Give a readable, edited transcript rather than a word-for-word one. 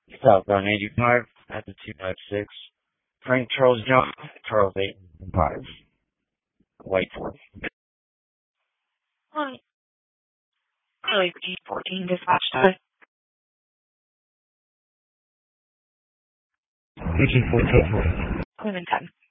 Southbound 85 at the 256. Frank Charles John, Charles 8 and 5. White 4. Hi. Early 14 dispatch time. 1814. Cleveland 10.